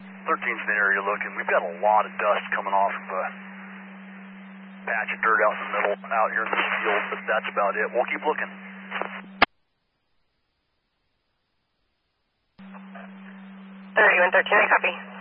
13's the area you're looking. We've got a lot of dust coming off of a patch of dirt out in the middle, out here in the field, but that's about it. We'll keep looking. All right, 113, I copy.